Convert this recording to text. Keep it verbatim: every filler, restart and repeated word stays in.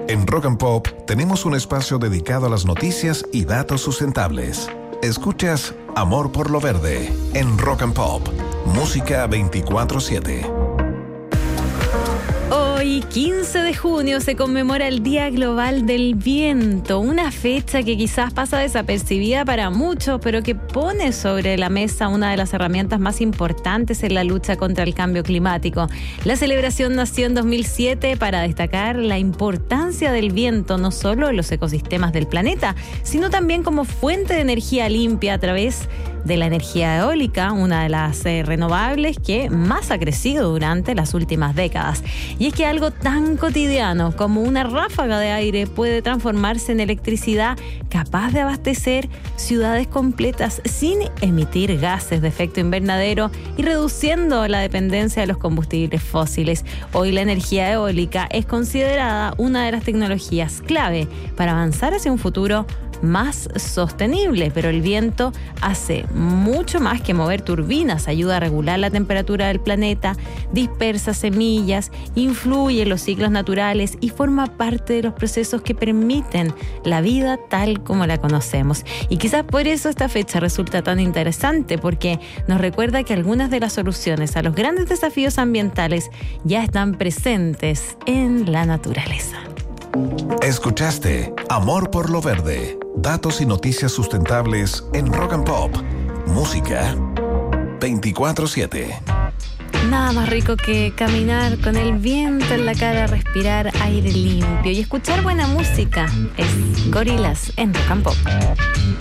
En Rock and Pop tenemos un espacio dedicado a las noticias y datos sustentables. Escuchas Amor por lo Verde en Rock and Pop, música veinticuatro siete. Hoy, quince de junio, se conmemora el Día Global del Viento, una fecha que quizás pasa desapercibida para muchos, pero que pone sobre la mesa una de las herramientas más importantes en la lucha contra el cambio climático. La celebración nació en dos mil siete para destacar la importancia del viento, no solo en los ecosistemas del planeta, sino también como fuente de energía limpia a través de la energía eólica, una de las eh, renovables que más ha crecido durante las últimas décadas. Y es que algo tan cotidiano como una ráfaga de aire puede transformarse en electricidad capaz de abastecer ciudades completas sin emitir gases de efecto invernadero y reduciendo la dependencia de los combustibles fósiles. Hoy la energía eólica es considerada una de las tecnologías clave para avanzar hacia un futuro más sostenible, pero el viento hace mucho más que mover turbinas, ayuda a regular la temperatura del planeta, dispersa semillas, influye en los ciclos naturales y forma parte de los procesos que permiten la vida tal como la conocemos. Y quizás por eso esta fecha resulta tan interesante, porque nos recuerda que algunas de las soluciones a los grandes desafíos ambientales ya están presentes en la naturaleza. Escuchaste Amor por lo Verde, datos y noticias sustentables en Rock and Pop, música veinticuatro siete. Nada más rico que caminar con el viento en la cara, respirar aire limpio y escuchar buena música. Es Gorillaz en Rock and Pop.